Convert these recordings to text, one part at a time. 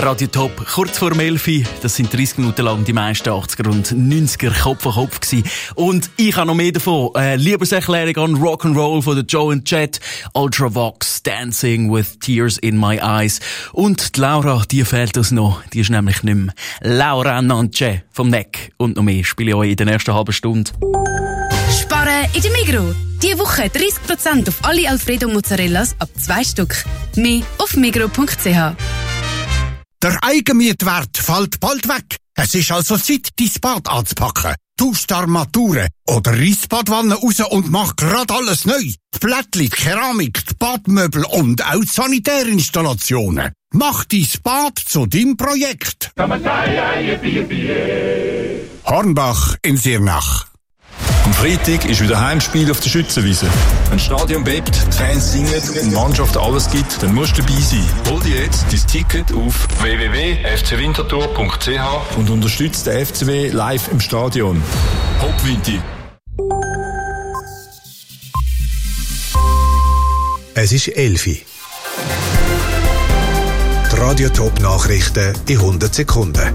Radio Top, kurz vor 11 Uhr. Das sind 30 Minuten lang die meisten 80er und 90er Kopf an Kopf gewesen. Und ich habe noch mehr davon. Liebeserklärung an Rock'n'Roll von der Joe and Jet, Ultravox, Dancing with Tears in My Eyes. Und die Laura, die fehlt uns noch. Die ist nämlich nicht mehr. Laura Nanche vom Neck. Und noch mehr spiele ich euch in der nächsten halben Stunde. Sparen in der Migros. Diese Woche 30% auf alle Alfredo Mozzarellas ab 2 Stück. Mehr auf migros.ch. Der Eigenmietwert fällt bald weg. Es ist also Zeit, dein Bad anzupacken. Tausch die Armaturen oder reiss die Badwanne raus und mach grad alles neu. Die Plättchen, die Keramik, die Badmöbel und auch die Sanitärinstallationen. Mach dein Bad zu deinem Projekt. Hornbach in Sirnach. Am Freitag ist wieder Heimspiel auf der Schützenwiese. Wenn das Stadion bebt, die Fans singen und die Mannschaft alles gibt, dann musst du dabei sein. Hol dir jetzt dein Ticket auf www.fcwinterthur.ch und unterstütze den FCW live im Stadion. Hopp Winti! Es ist 11 Uhr. Die Radio Top Nachrichten in 100 Sekunden.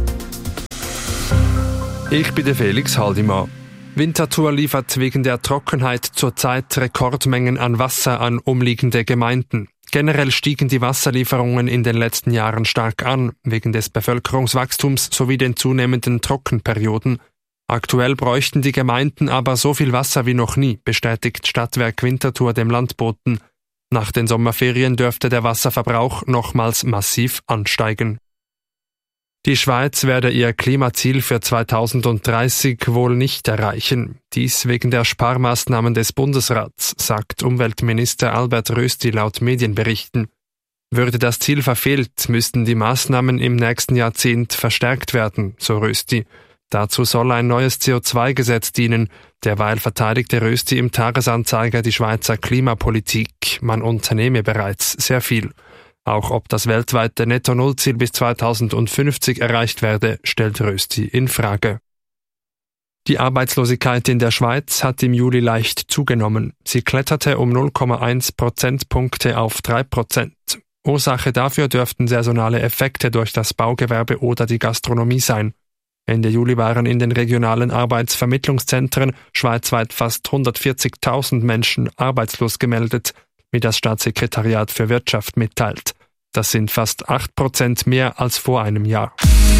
Ich bin der Felix Haldimann. Winterthur liefert wegen der Trockenheit zurzeit Rekordmengen an Wasser an umliegende Gemeinden. Generell stiegen die Wasserlieferungen in den letzten Jahren stark an, wegen des Bevölkerungswachstums sowie den zunehmenden Trockenperioden. Aktuell bräuchten die Gemeinden aber so viel Wasser wie noch nie, bestätigt Stadtwerk Winterthur dem Landboten. Nach den Sommerferien dürfte der Wasserverbrauch nochmals massiv ansteigen. Die Schweiz werde ihr Klimaziel für 2030 wohl nicht erreichen. Dies wegen der Sparmaßnahmen des Bundesrats, sagt Umweltminister Albert Rösti laut Medienberichten. Würde das Ziel verfehlt, müssten die Maßnahmen im nächsten Jahrzehnt verstärkt werden, so Rösti. Dazu soll ein neues CO2-Gesetz dienen. Derweil verteidigte Rösti im Tagesanzeiger die Schweizer Klimapolitik. Man unternehme bereits sehr viel. Auch ob das weltweite Netto-Null-Ziel bis 2050 erreicht werde, stellt Rösti in Frage. Die Arbeitslosigkeit in der Schweiz hat im Juli leicht zugenommen. Sie kletterte um 0,1 Prozentpunkte auf 3%. Ursache dafür dürften saisonale Effekte durch das Baugewerbe oder die Gastronomie sein. Ende Juli waren in den regionalen Arbeitsvermittlungszentren schweizweit fast 140.000 Menschen arbeitslos gemeldet, wie das Staatssekretariat für Wirtschaft mitteilt. Das sind fast 8% mehr als vor einem Jahr.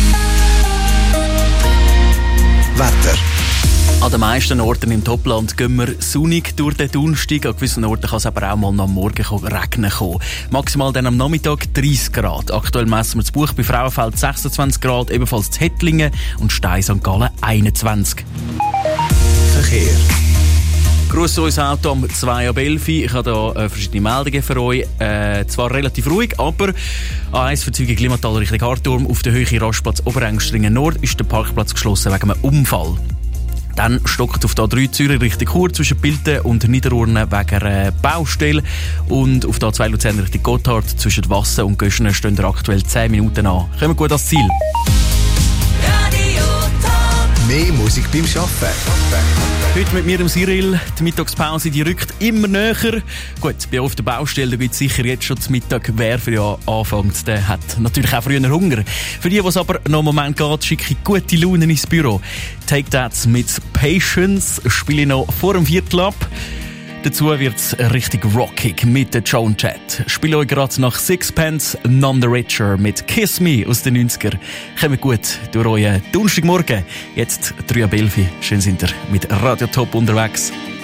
Wetter. An den meisten Orten im Topland gehen wir sonnig durch den Donnerstag. An gewissen Orten kann es aber auch mal am Morgen regnen kommen. Maximal dann am Nachmittag 30 Grad. Aktuell messen wir das Buch bei Frauenfeld 26 Grad, ebenfalls zu Hettlingen und Stein St. Gallen 21. Verkehr. Grüß uns Auto am 2 ab 11. Ich habe hier verschiedene Meldungen für euch. Zwar relativ ruhig, aber A1 Verzüge Glimatal Richtung Harturm. Auf der Höhe Rastplatz Oberengstringen Nord ist der Parkplatz geschlossen wegen einem Unfall. Dann stockt auf der A3 Zürich Richtung Chur zwischen Pilten und Niederurnen wegen einer Baustelle. Und auf der A2 Luzern Richtung Gotthard zwischen Wassen und Göschenen stehen wir aktuell 10 Minuten an. Kommen wir gut ans Ziel. Mehr Musik beim Arbeiten. Heute mit mir im Cyril. Die Mittagspause die rückt immer näher. Gut, bei auf der Baustelle gibt es sicher jetzt schon zum Mittag. Wer für ja anfängt, der hat natürlich auch früher Hunger. Für die, was aber noch einen Moment geht, schicke ich gute Laune ins Büro. Take That mit Patience spiele ich noch vor dem Viertel ab. Dazu wird es richtig rockig mit der Joan Jett. Spiele euch gerade nach Sixpence, None the Richer mit Kiss Me aus den 90er. Kommt gut durch euren Donnerstagmorgen. Jetzt 3 ab 11. Schön sind ihr mit Radio Top unterwegs.